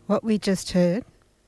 What we just heard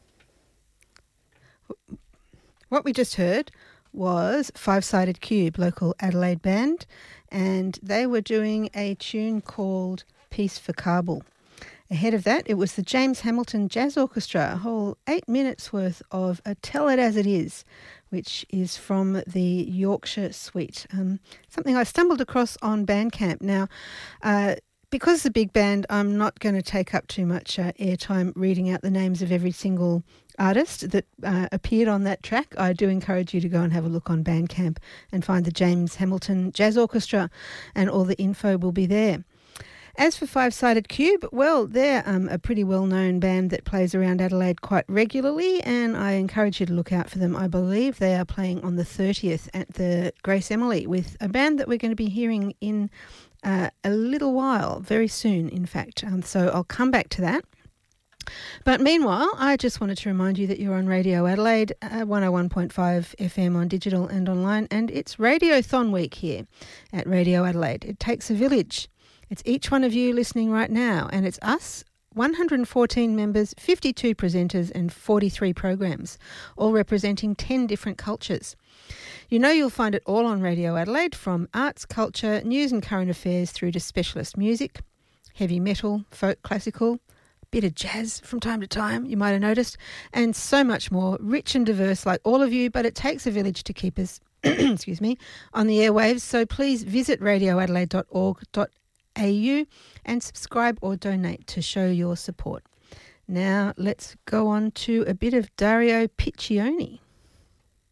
was Five Sided Cube, local Adelaide band, and they were doing a tune called Peace for Kabul. Ahead of that, it was the James Hamilton Jazz Orchestra, a whole 8 minutes worth of a Tell It As It Is, which is from the Yorkshire Suite, something I stumbled across on Bandcamp. Now, because it's a big band, I'm not going to take up too much airtime reading out the names of every single artist that appeared on that track. I do encourage you to go and have a look on Bandcamp and find the James Hamilton Jazz Orchestra, and all the info will be there. As for Five Sided Cube, well, they're a pretty well-known band that plays around Adelaide quite regularly, and I encourage you to look out for them. I believe they are playing on the 30th at the Grace Emily with a band that we're going to be hearing in a little while, very soon, in fact. So I'll come back to that. But meanwhile, I just wanted to remind you that you're on Radio Adelaide, 101.5 FM on digital and online, and it's Radiothon week here at Radio Adelaide. It takes a village. It's each one of you listening right now, and it's us, 114 members, 52 presenters and 43 programs, all representing 10 different cultures. You know you'll find it all on Radio Adelaide, from arts, culture, news and current affairs through to specialist music, heavy metal, folk, classical, bit of jazz from time to time, you might have noticed, and so much more, rich and diverse like all of you, but it takes a village to keep us excuse me, on the airwaves, so please visit radioadelaide.org.au and subscribe or donate to show your support. Now let's go on to a bit of Dario Piccioni.